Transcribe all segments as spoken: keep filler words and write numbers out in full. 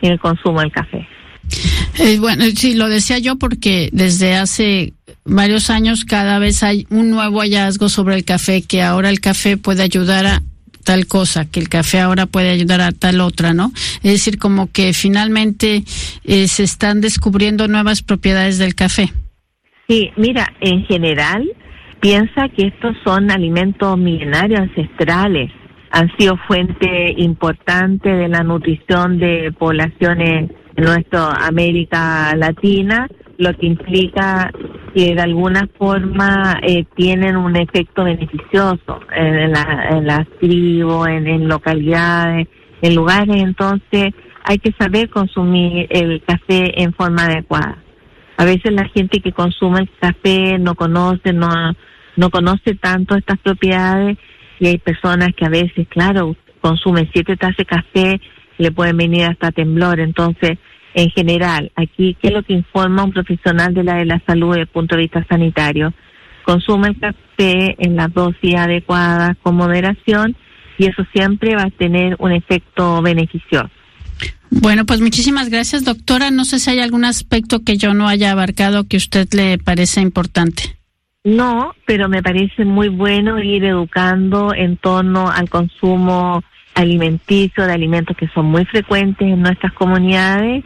en el consumo del café. Eh, bueno, sí, lo decía yo porque desde hace varios años cada vez hay un nuevo hallazgo sobre el café, que ahora el café puede ayudar a tal cosa, que el café ahora puede ayudar a tal otra, ¿no? Es decir, como que finalmente eh, se están descubriendo nuevas propiedades del café. Sí, mira, en general, piensa que estos son alimentos milenarios ancestrales. Han sido fuente importante de la nutrición de poblaciones en nuestra América Latina, lo que implica que de alguna forma eh, tienen un efecto beneficioso en, la, en las tribus, en, en localidades, en lugares. Entonces hay que saber consumir el café en forma adecuada. A veces la gente que consume el café no conoce, no, no conoce tanto estas propiedades, y hay personas que a veces, claro, consumen siete tazas de café, le pueden venir hasta temblor. Entonces, en general, aquí, ¿qué es lo que informa un profesional de la de la salud desde el punto de vista sanitario? Consume el café en las dosis adecuadas, con moderación, y eso siempre va a tener un efecto beneficioso. Bueno, pues muchísimas gracias, doctora. No sé si hay algún aspecto que yo no haya abarcado que a usted le parece importante. No, pero me parece muy bueno ir educando en torno al consumo alimenticio de alimentos que son muy frecuentes en nuestras comunidades,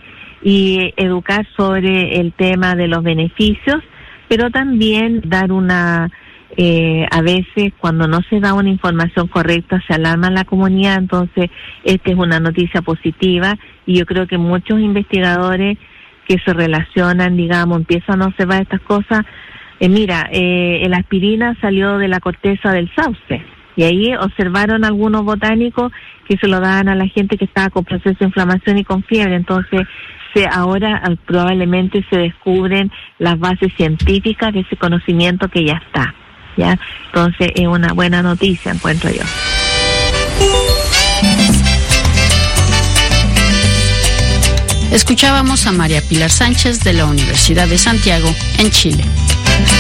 y educar sobre el tema de los beneficios, pero también dar una, eh, a veces cuando no se da una información correcta se alarma la comunidad. Entonces esta es una noticia positiva, y yo creo que muchos investigadores que se relacionan, digamos, empiezan a observar estas cosas. Eh, mira, eh, la aspirina salió de la corteza del sauce, y ahí observaron algunos botánicos que se lo daban a la gente que estaba con proceso de inflamación y con fiebre. Entonces, se, ahora probablemente se descubren las bases científicas de ese conocimiento que ya está, ¿ya? Entonces, es una buena noticia, encuentro yo. Escuchábamos a María Pilar Sánchez de la Universidad de Santiago, en Chile.